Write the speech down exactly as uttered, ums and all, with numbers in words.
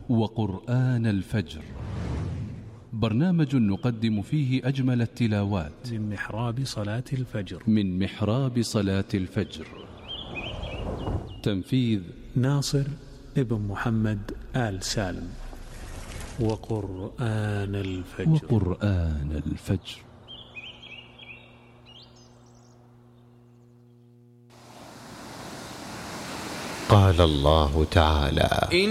وقرآن الفجر، برنامج نقدم فيه أجمل التلاوات من محراب صلاة الفجر من محراب صلاة الفجر. تنفيذ ناصر ابن محمد آل سالم. وقرآن الفجر وقرآن الفجر. قال الله تعالى: